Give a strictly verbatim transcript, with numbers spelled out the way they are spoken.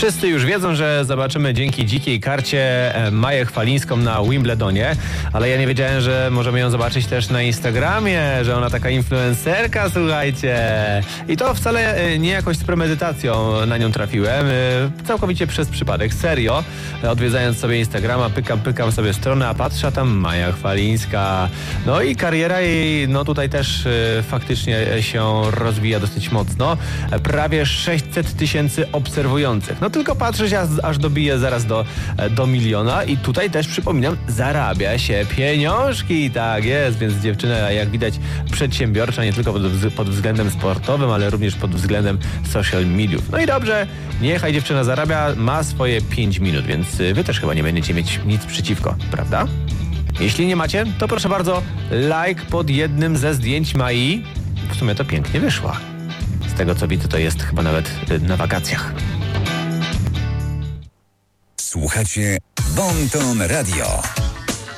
Wszyscy już wiedzą, że zobaczymy dzięki dzikiej karcie Maję Chwalińską na Wimbledonie, ale ja nie wiedziałem, że możemy ją zobaczyć też na Instagramie, że ona taka influencerka, słuchajcie. I to wcale nie jakoś z premedytacją na nią trafiłem, całkowicie przez przypadek, serio. Odwiedzając sobie Instagrama, pykam, pykam sobie stronę, a patrzę, tam Maja Chwalińska. No i kariera jej, no tutaj też faktycznie się rozwija dosyć mocno. Prawie sześćset tysięcy obserwujących. No tylko patrzeć, aż, aż dobije zaraz do, do miliona i tutaj też przypominam, zarabia się pieniążki, tak jest, więc dziewczyna jak widać przedsiębiorcza nie tylko pod, pod względem sportowym, ale również pod względem social mediów. No i dobrze, niechaj dziewczyna zarabia, ma swoje pięć minut, więc wy też chyba nie będziecie mieć nic przeciwko, prawda? Jeśli nie macie, to proszę bardzo, like pod jednym ze zdjęć Mai. W sumie to pięknie wyszła. Z tego co widzę, to jest chyba nawet na wakacjach. Słuchacie Bon Ton Radio.